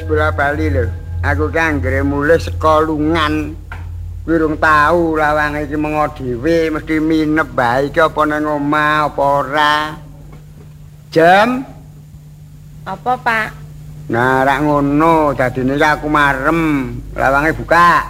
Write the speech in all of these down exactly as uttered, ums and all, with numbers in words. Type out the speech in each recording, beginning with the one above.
bola-bali lho. Aku ki anggere mulih saka lungan. Kuwi rung tau lawang iki mengo dhewe mesti minep bae iki apa nang omah apa ora. Jam apa, Pak? Nah, rak ngono, dadine aku marem, lawange buka.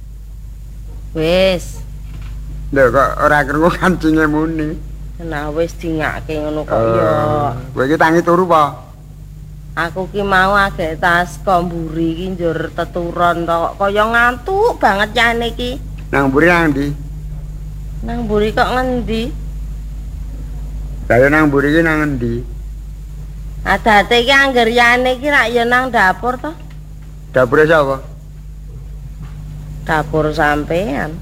Wis. Lho kok ora krungu kancinge muni. Nah, wis dingake ngono kok oh, ya. Kowe iki tangi turu apa? Aku ki mau agek tas komburi iki njur teturon to kok kaya ngantuk banget jane iki. Nang mburi nang ndi? Nang mburi kok ngendi? Lah nang mburi iki nang endi? Adate iki angger yane iki rak ya nang dapur to. Dapure sapa? Dapur sampean.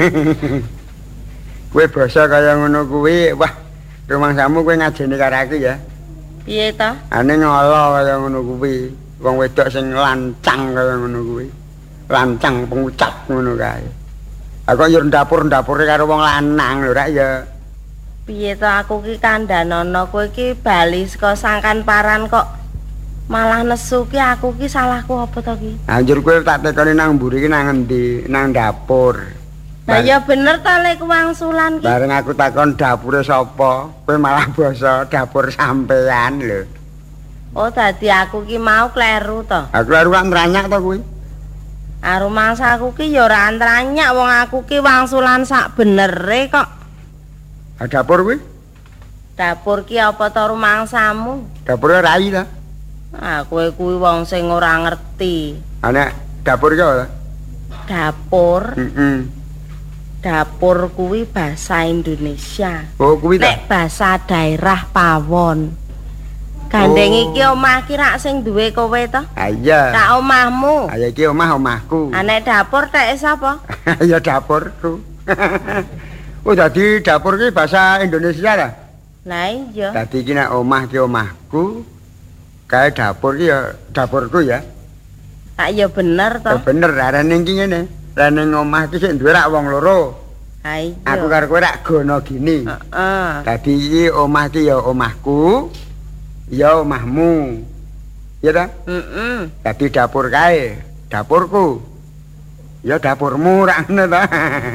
Kowe basa kaya ngono kuwi, wah, rumangsamu kowe ngajeni karo aku ya. Piye to? Ane ngolo kaya ngono kuwi. Wong wedok sing lancang kaya ngono kuwi. Lancang pengucap ngono kae. Aku yo dapur-dapure karo wong lanang lho rak ya. Piye to aku ki kandhanono kowe ki bali saka sangkan paran kok malah nesu ki aku ki salahku apa to ki? Anjur kowe tak tekoni nang mburi ki nang endi? Nang dapur. Lah ya bener to lek wangsulan ki. Bareng aku takon dapure sapa, kowe malah basa dapur sampean lho. Oh dadi aku ki mau kleru to. Aku kleru kan nranyak to kuwi. Aru mangsa aku ki ya ora nranyak wong aku ki wangsulan sak benere kok. Ha dapur kuwi? Dapur ki apa to rumangsamu? Dapure rai ta? Ah kowe kuwi wong sing ora ngerti. Ana dapur ki apa? Dapur. Heeh. Dapur kuwi bahasa Indonesia. Oh kuwi ta? Nek bahasa daerah Pawon. Gandeng oh. Iki omah ki rak sing duwe kowe to? Ha iya. Rak omahmu. Ha iki omah omahku. Ha nek dapur tek sapa? Ya dapurku. Oh dadi dapur ki bahasa Indonesia ta? Lah iya. Dadi iki nek omah ki omahku, kae dapur ki ya dapurku ya. Tak ya bener to. Ya bener, arene iki ngene. Lah ning omah iki sik duwe rak wong loro. Ha iya. Aku karo kowe rak gono gini. Heeh. Dadi iki omah ki ya omahku, ya omahmu. Ya ta? Heeh. Dadi dapur kae, dapurku. Ya dapurmu rak ngono ta.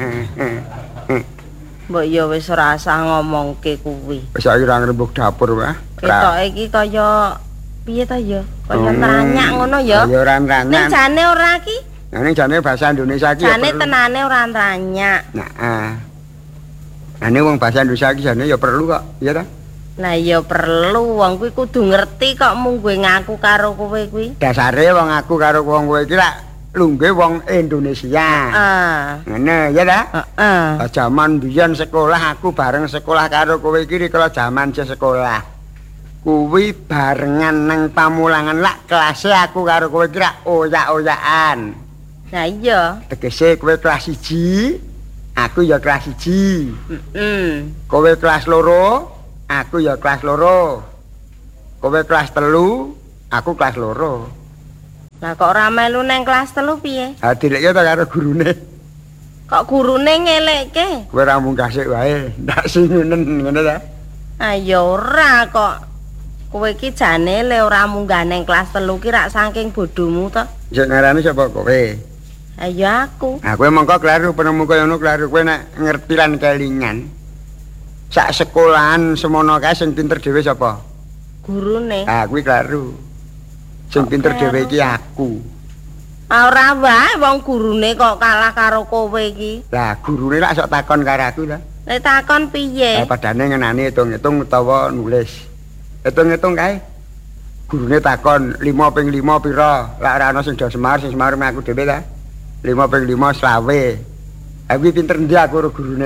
Mbok ya wis ora usah ngomongke kuwi. Wis saiki ora ngrembug dapur wae. Ketoke iki kaya piye ta ya? Kaya nranyak ngono ya. Ya ora nranyak. Ning jane ora ki? Nah ning jane bahasa Indonesia ki ya. Jane tenane ora nranyak. Nah, ah. Ane wong bahasa Indonesia ki jane ya perlu kok, iya ta? Lah ya perlu wong kuwi kudu ngerti kok mung kowe ngaku karo kowe kuwi. Dasare wong aku karo wong kowe iki lak lungguh wong Indonesia. Heeh. Ngene ya ta? Heeh. Jaman biyen sekolah aku bareng sekolah karo kowe iki kalau jaman je sekolah. Kuwi barengan nang pamulangan lak kelas aku karo kowe iki rak oyak-oyakan. Lah iya. Tegese kowe kelas siji, aku ya kelas siji. Heeh. Kowe kelas loro, aku ya kelas loro. Kowe kelas telu, aku kelas loro. Lah kok ora melu nang kelas telu piye? Ha dileke ta karo gurune. Kok gurune ngelekke? Kowe ra mung kasih wae, ndak singenen ngene ta. Ah ya ora kok. Kowe iki jane le ora munggah nang kelas telu ki rak saking bodhomu to. Sing ngarani sapa kowe? Ah ya aku. Ah kowe mongko kleru penemu kaya ngono kleru kowe nek ngerti lan kelingan. Sak sekolahan semono kae sing pinter dhewe sapa? Gurune. Ah kuwi kleru. Sing pinter dhewe iki aku. Ora wae wong gurune kok kalah karo kowe iki. Lah gurune lak sok takon karo aku ta. Nek takon piye? Eh padane ngenani hitung-hitung utawa nulis. Hitung-hitung kae. Gurune takon lima ping lima pira? Lak ora ana sing do semar, sing semar aku dhewe ta. lima ping lima selawe. Aku pinter ndi aku karo gurune.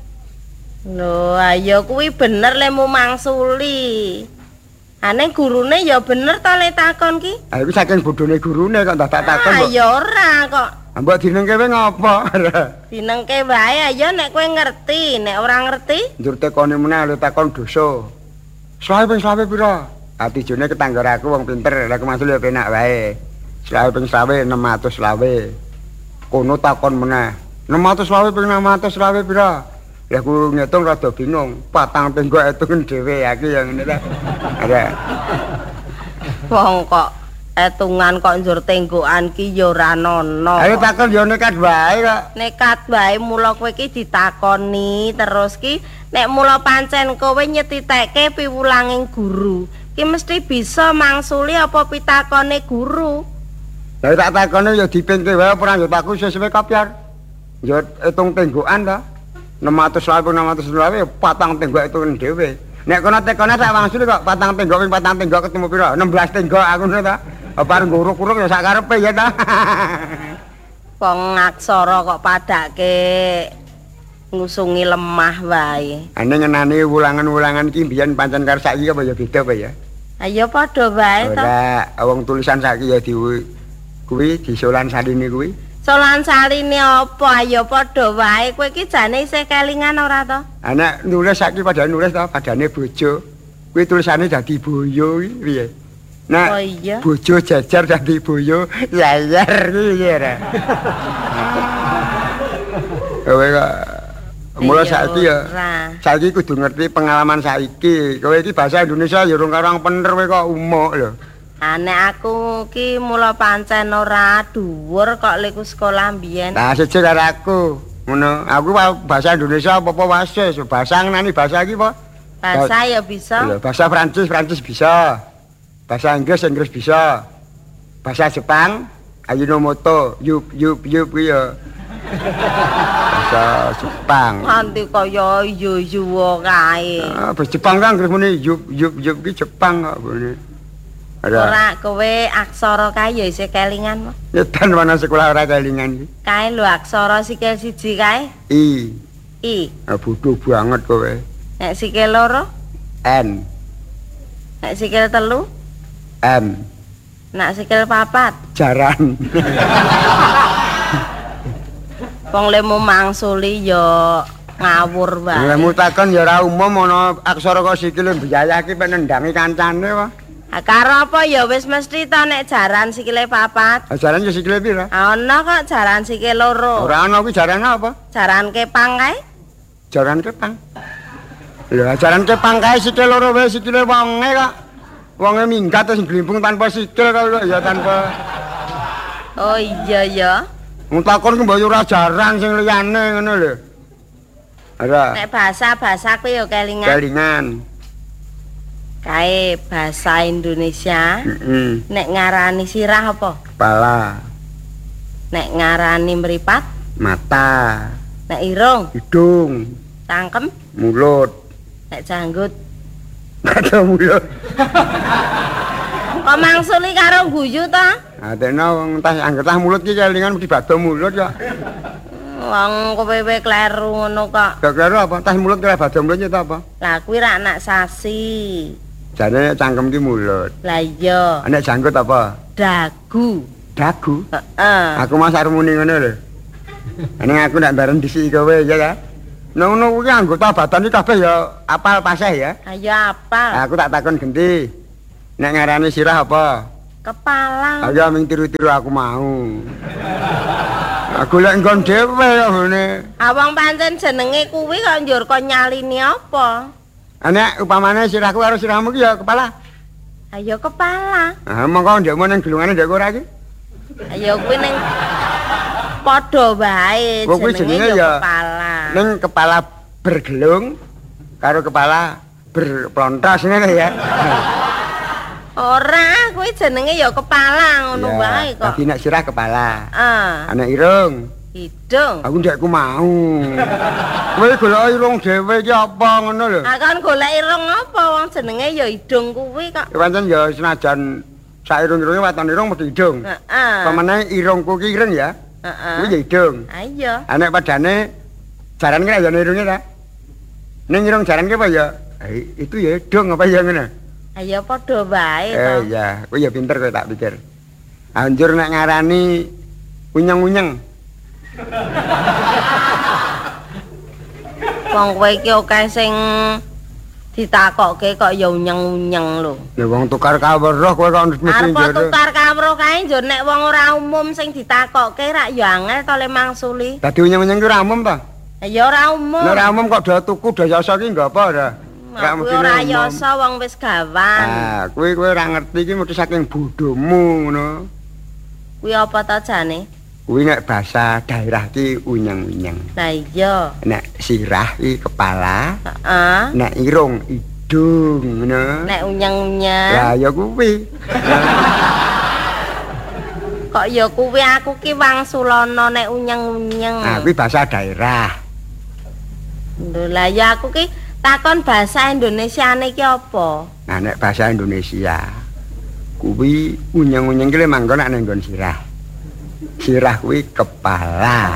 Lho, ayo kuwi bener lemu mangsuli. Ane gurune ya bener to le takon ki? Ah iki saking bodhone gurune kok ndak tak takon kok. Ah ya ora kok. Mbok dinengke kowe ngopo? Dinengke wae ayo nek kowe ngerti, nek ora ngerti njur tekone meneh le takon dosa. Selawe ping selawe pira? Ati jone ketanggar aku wong pinter, lek maksud ya penak wae. Selawe ping selawe enam atus selawe. Kono takon meneh. enam atus selawe ping enam atus selawe pira? Ya aku ngitung rada bingung. Patang tenggok hitungen dhewe aku yang ngene ta. Ada. wong kok etungan kok njur tenggokan ki ya ora nono. Ayo takon yo nekat wae kok. Nekat wae mula kowe ki ditakoni terus ki nek mula pancen kowe nyetitekke piwulanging guru ki mesti bisa mangsuli apa pitakone guru. Lah tak takone yo dipingke wae ora yo takku sesuai kopiar. Yo hitung tenggokan to. enam ratus lima puluh enam ratus lima puluh patang tenggok itu dhewe. Nek kono tekone tak wangsuli kok patang tenggok ping patang tenggok ketemu piro? enam belas tenggok aku ngono ta. Bareng nguruk-uruk ya sak karepe ya ta. Wong aksara kok padake ngusungi lemah wae. Ane ngenani wulangan-wulangan iki mbiyen pancen karo saiki apa ya beda apa ya? Ayo padha wae to. Ora, wong tulisan saiki ya di kuwi disolan saline kuwi. Solan saline apa? Ayo padha wae. Kowe iki jane isih kelingan ora to? Anak nulis saiki padahal nulis to padane bojo. Kuwi tulisane dadi boyo iki piye? Nah, oh iya. Bojo jajar dadi boyo yayar iki ya ora. Kowe kok mulai saiki ya. Saiki kudu ngerti pengalaman saiki. Kowe iki bahasa Indonesia ya urung karo bener kowe kok umuk lho. Ah nek aku ki mula pancen ora dhuwur kok leku sekolah mbiyen. Nah, seje karo aku. Ngono, aku bahasa Indonesia apa-apa wis, bahasa ngenani bahasa iki apa? Bahasa ya bisa. Lho, bahasa Prancis, Prancis bisa. Bahasa Inggris, Inggris bisa. Bahasa Jepang, Ajinomoto, yup yup yup kuwi ya. Bahasa Jepang. Nganti kaya yo-yo kae. Ah, bahasa Jepang kan muni yup yup yup ki Jepang kok ngene. Ora kowe aksara kae ya isih kelingan kok. Nyedan mana sekolah ora kelingan iki. Kae lho aksara sikil siji kae. I. I. Ah, bodoh banget kowe. Nek sikil loro? N. Nek sikil telu? M. Nek sikil papat? Jaran. Wong lemu mangsuli ya ngawur wae. Lemu takon ya ora umum ana aksara kok sikile mbiyayah ki pen nendangi kancane wae. Ah karo apa ya wis mesti to nek jaran sikile papat. Jaran ya sikile pira? Ana kok jaran sikil loro. Ora ana kuwi jaran apa? Jaran kepang kae? Jaran kepang. Lho, jaran kepang kae sikil loro wae sikile wonge kok. Wonge minggat terus glimpung tanpa sikil kok ya tanpa. Oh iya ya. Wong takon ku mbok ora jaran sing liyane ngono lho. Ora. Nek bahasa-bahasa kuwi ya kelingan. Kelingan. Kae bahasa Indonesia. Heeh. Nek ngarani sirah apa? Kepala. Nek ngarani mripat? Mata. Nek irung? Hidung. Cangkem? Mulut. Nek janggut? Kata mulut. Kok mangsuli karo guyu to? Atene wong tas anggere mulut ki kelingan mesti bado mulut kok. Wong kowe wae kleru ngono kok. Gak kleru apa? Tas mulut kira bado mulut itu apa? Lah kuwi rak anak sasi. Jane cangkem ki mulut. Lah iya. Anak janggut apa? Dagu. Dagu. Heeh. Aku mas arep muni ngono lho. Ning aku ndak bareng dhisiki kowe ya ta. Ngono kuwi anggota badan iki kabeh ya apal paseh ya. Ayo apal. Aku tak takon genti. Nek ngarani sirah apa? Kepala. Ayo ming tiru-tiru aku mau. Aku lek nggon dhewe ya ngene. Awang pancen jenenge kuwi kok njur kok nyalini apa? Nek upamane sirahku karo sirahmu ki ya kepala. Ayo kepala. Ah mongko ndekmu ning gelungane ndek ora iki. Ayo kuwi ning padha wae jenenge ya kepala. Ning kepala bergelung karo kepala berplontos ngene ya. Ora, kuwi jenenge ya kepala ngono wae kok. Tapi nek sirah kepala. Heeh. Anak irung. Hidung. Aku ndekku mau. Kowe golek irung dhewe iki apa ngono lho. Ah kan golek irung apa wong jenenge ya hidung kuwi kok. Pancen ya senajan sak irung-irunge waton irung mesti hidung. Heeh. Pamane irungku ki ireng ya. Heeh. Kuwi ya hidung. Ayo. Anek padane jaran ki ya irunge ta. Ning irung jaran ki apa ya? Eh, itu ya hidung apa ya ngene. Ayo padha wae to. Eh iya, kuwi ya pinter kowe tak pikir. Anjur nek ngarani unyeng-unyeng. Wong kowe iki akeh sing ditakokke kok ya unyeng-unyeng lho. Ya wong tukar kawruh kowe kok mesti Arep njero. tukar kawruh kae njur nek wong ora umum sing ditakokke rak ya angel to le mangsuli. Dadi unyeng-unyeng ki ora umum ta? Ya ora umum. Nek ora umum kok do tuku do yoso ki nggo apa ora? Ora Aku mesti ora ngomong. yasa wong wis gawan. Ah, kuwi kowe ora ngerti iki mesti saking bodhomu ngono. Kuwi apa ta jane? Kuwi nek bahasa daerah ki unyeng-unyeng. Lah iya. Nek sirah ki kepala, Heeh. nek irung hidung ngono. Nek unyeng-unyeng. Lah ya kuwi. Kok ya kuwi aku ki wangsulana nek unyeng-unyeng. Nah, kuwi bahasa daerah. Lho lah ya aku ki takon bahasa Indonesiane ki apa? Nah, nek bahasa Indonesia kuwi unyeng-unyeng ki le manggon nek nggon sirah. Sirah kuwi kepala.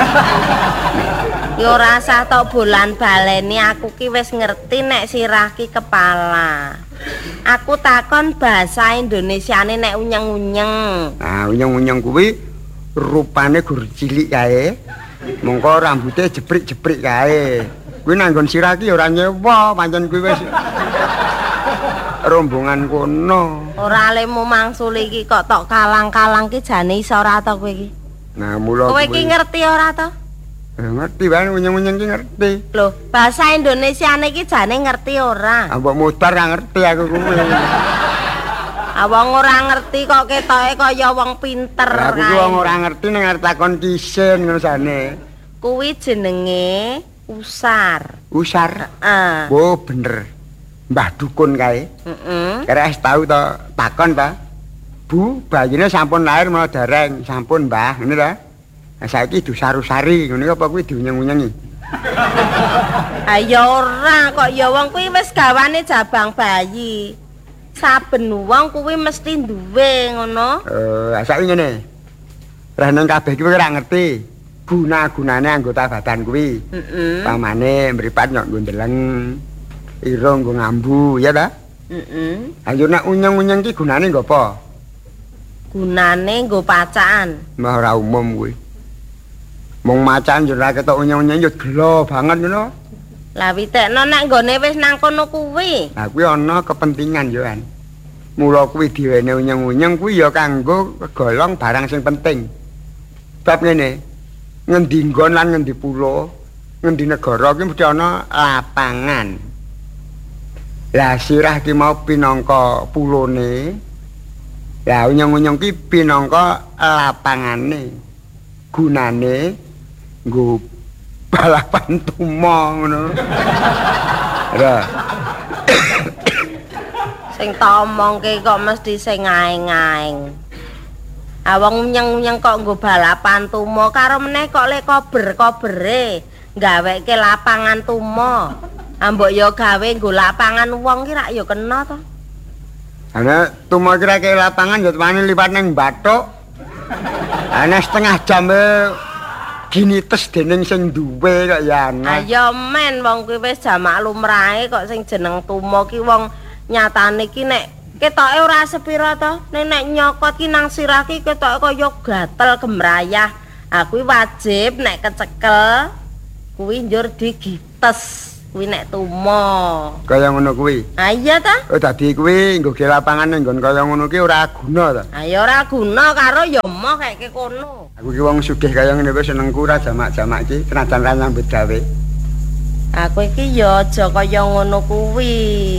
Ya ora usah tok bolan baleni aku ki wis ngerti nek sirah ki kepala. Aku takon bahasa Indonesiane nek unyeng-unyeng. Nah, unyeng-unyeng kuwi rupane gur cilik kae. Mongko rambute jeprik-jeprik kae. Kuwi nang nggon sirah ki ora nyewa, pancen kuwi wis rombongan kono. Ora lemu mangsuli iki kok tok kalang-kalang ki jane iso ora to kowe iki. Nah, mula Kowe ki ngerti ora to? Eh, ngerti wae unyeng-unyeng ki ngerti. Loh, bahasa Indonesiane ki jane ngerti ora? Ah, mbok mutar ra ngerti aku kuwi. Ah wong ora ngerti kok ketoke kaya wong pinter Lah aku ki kae. wong ora ngerti ning arep takon kisen ngono sane. Kuwi jenenge usar. Usar. Heeh. Oh, bener. Mbah dukun kae. Heeh. Kira es tau to takon ta. Bu, bayine sampun lahir mau dereng, sampun Mbah, ngene ta. Nah, saiki dusar-usari, ngene apa kuwi diunyeng-unyengi? Ayo ora kok ya wong kuwi wis gawane jabang bayi. Saben wong kuwi mesti duwe ngono. Eh, saiki ngene. Reneng kabeh kuwi ora ngerti guna-gunane anggota badan kuwi. Heeh. Pamane mripat nyok nggo ndeleng, irung nggo ngambu, ya ta? Heeh. Ayo nek unyeng-unyeng ki gunane nggo apa? Gunane nggo pacaan. Mah ora umum kuwi. Mung macan yo ora ketok unyeng-unyeng yo gelo banget ngono. Lah witekno nek nggone wis nang kono kuwi. Nah kuwi ana kepentingan yo kan. Mula kuwi diwene unyeng-unyeng kuwi ya kanggo kegolong barang sing penting. Bab ngene, ngendi nggon lan ngendi pulo, ngendi negara ki mesti ana lapangan. Lah sirah ki mau pinangka pulone. Lah unyeng-unyeng ki pinangka lapangane. Gunane nggo balapan tumo ngono. Ora. Sing tak omongke kok mesti sing aeng-aeng. Ah wong nyeng-nyeng kok nggo balapan tumo karo meneh kok lek kober-kobere gaweke lapangan tumo. Ah mbok ya gawe nggo lapangan wong ki rak ya kena to. Ana tumo kira ke lapangan ya temane liwat ning bathuk. Ana setengah jam ginites dening sing duwe kok ya ana. Ayo men wong kuwi wis jamak lumrahe kok sing jeneng tumo ki wong nyatane ki nek ketoke ora sepira to. Nek nek nyokot ki nang sirah ki ketoke kaya gatel gemrayah. Ah kuwi wajib nek kecekel kuwi njur digites. Kuwi nek tumo. Kaya ngono kuwi. Ah iya ta? Oh dadi kuwi nggo ge lapangan ning nggon kaya ngono ki ora guna ta. Ah ya ora guna karo ya moh kayake kono. Aku ki wong sugih kaya ngene kuwi senengku ora jamak-jamak iki senajan ra nyambut gawe. Aku iki ya aja kaya ngono kuwi.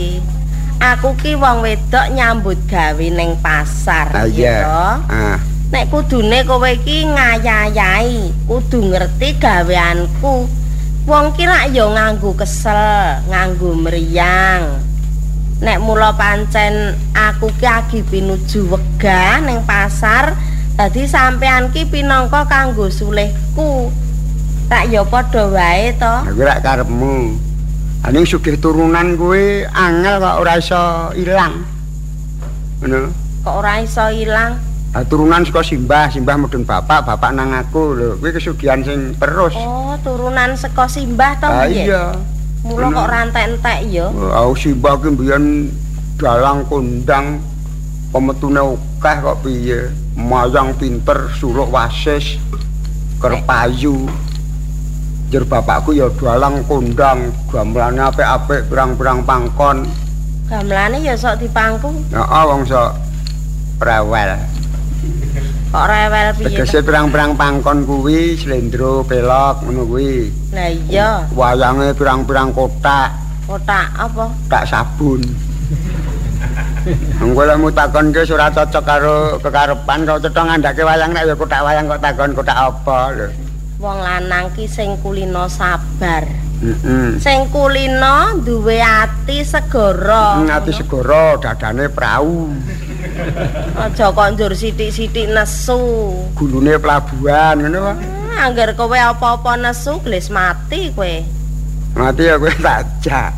Aku ki wong wedok nyambut gawe ning pasar Ah iya. Ah. Nek kudune kowe iki ngayayahi, kudu ngerti gaweanku. Wong ki rak ya nganggo kesel, nganggo mriyang. Nek mula pancen aku ki agi pinuju wegah ning pasar, dadi sampean ki pinangka kanggo sulihku. Tak ya padha wae to. Aku rak karepmu. Aning sugih turunan kuwi angel kok ora iso ilang. Ngono. Kok ora iso ilang? Ah turunan saka simbah, simbah mudhun bapak, bapak nang aku lho. Kuwi kesugihan sing terus. Oh, turunan saka simbah to Ah piye? iya. Mula kok rantek-entek ya. Aku simbah ki mbiyen dalang kondang pemetune akeh kok piye. Mayang pinter, suluk wasis, kerpayu. Jer bapakku ya dalang kondang, gamelane apik-apik, pirang-pirang pangkon. Gamelane ya sok dipangku. Heeh, wong sok rewel. Kok rewel piye? Tegese pirang-pirang pangkon kuwi slendro pelok ngono kuwi. Lah iya. Wayange pirang-pirang kotak. Kotak apa? Tak sabun. Wong kowe lek takon ki ora cocok karo kekarepan kok cetha ngandhake wayang nek ya kotak wayang kok takon kotak apa lho. Wong lanang ki sing kulino sabar. Heeh. Sing kulino duwe ati segara. Ati segara dadane prau. Aja kok njur sithik-sithik nesu. Gulune pelabuhan ngono wae. Angger kowe apa-apa nesu gles mati kowe. Mati ya kowe tak jak.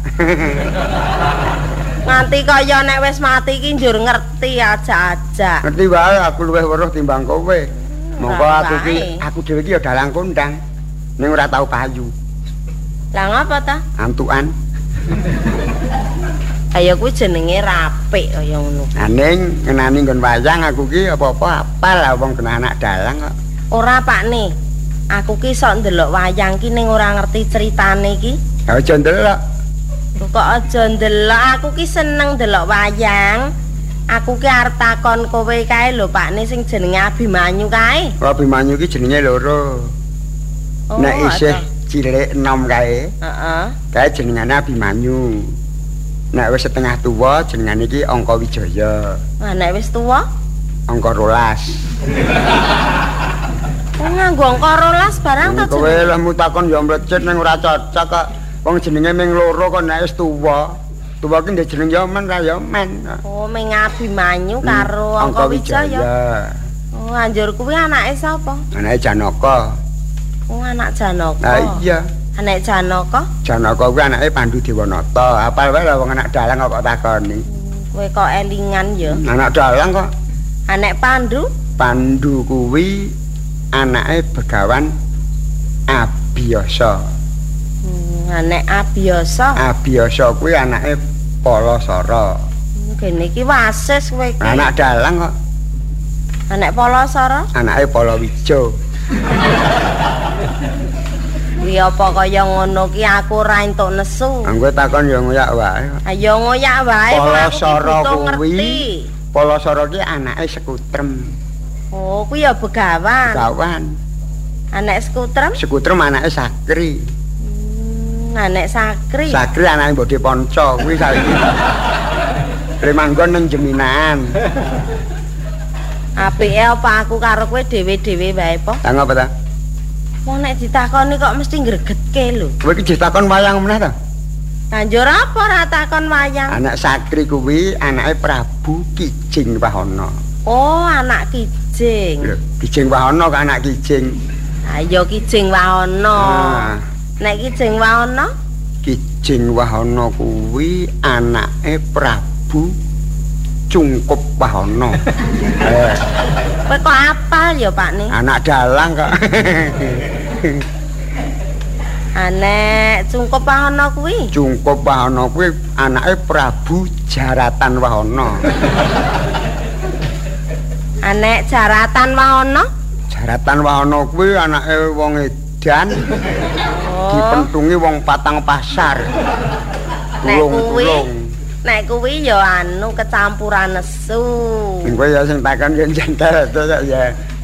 Nganti kaya nek wis mati ki njur ngerti aja-aja. Ngerti wae aku luwih weruh timbang kowe. Monggo aku ki aku dhewe ki ya dalang kondang. Ning ora tau payu. Lah ngapa ta? Antukan. Ayo kuwi jenenge rapik kaya ngono. Lah ning ngenani nggon wayang aku ki apa-apa apal lah wong kena anak dalang kok. Ora Pakne. Aku ki sok ndelok wayang ki ning ora ngerti ceritane ki. Ya aja ndelok. Kok aja ndelok, aku ki seneng ndelok wayang. Aku ki arep takon kowe kae lho Pakne sing jenenge Abimanyu kae. Abimanyu ki jenenge loro. Oh, nek isih cilik enom kae. Heeh. Kae jenengane Abimanyu. Nek wis setengah tuwa jenengane iki Angka Wijaya. Lah nek wis tuwa? Angka rolas. Oh nganggo angka rolas barang ta kowe lek mutakon ya mlecet ning ora cocok kok. Wong jenenge ming loro kok nek wis tuwa. Tuwa ki ndek jeneng ya men ra ya men. Oh ming Abimanyu karo hmm, Angka Wijaya. Oh anjur kuwi anake sapa? Anake Janaka. Oh anak Janaka. Lah iya. Anak Janaka? Janaka kuwi anake Pandhu Dewanata. Apal wae lah wong anak dalang kok takoni. Kowe kok elingan ya? Anak dalang kok. Anak Pandhu? Pandhu kuwi anake Begawan Abiyasa. Hmm, anak Abiyasa. Abiyasa kuwi anake Palasara. Hmm, kene iki wasis kowe iki. Anak dalang kok. Anak Palasara? Anake Palawija. Kuwi apa kaya ngono ki aku ora entuk nesu. Anggo takon ya ngoyak wae. Ayo ngoyak wae. Palasara kuwi. Palasara ki anake Sekutrem. Oh, kuwi ya Begawan. Begawan. Anak Sekutrem? Sekutrem anake Sakri. Hmm, anak Sakri. Sakri anake Bodhe Panca kuwi saiki. Remanggon ning Jeminan. Apike apa aku karo kowe dhewe-dhewe wae po? Lah ngapa ta? Wong nek ditakoni kok mesti ngregetke lho. Kowe iki ditakon wayang meneh ta? Banjur apa ora takon wayang? Anak Sakri kuwi anake Prabu Kijing Wahana. Oh, anak Kijing. Lho, Kijing Wahana kok anak Kijing. Ayo Kijing Wahana. Ah. Nek Kijing Wahana? Kijing Wahana kuwi anake Prabu Cungkup Wahana. Eh, Kowe kok apal ya, Pakne? anak dalang kok. Anek Cungkup Wahana kuwi. Cungkup Wahana kuwi anake Prabu Jaratan Wahana. Anek Jaratan Wahana? Jaratan Wahana kuwi anake wong edan. Oh. Dipentungi wong Patang Pasar. Nek kuwi, Tulung-tulung. nek kuwi ya anu kecampuran nesu. Kowe ya sing takon yen jengkel to ya.